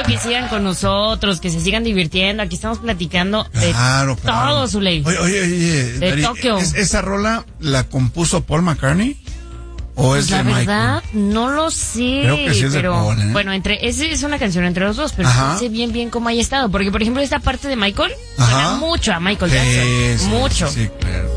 que sigan con nosotros, que se sigan divirtiendo. Aquí estamos platicando de todo, Zuley. Oye, de Dari, Tokio. ¿esa rola la compuso Paul McCartney? ¿O Pues es la de verdad, Michael? no lo sé. Creo que sí es de pero Paul, ¿eh? bueno, es una canción entre los dos, pero no sé bien cómo haya estado. Porque, por ejemplo, esta parte de Michael suena mucho a Michael Jackson. Sí, mucho. Sí, claro.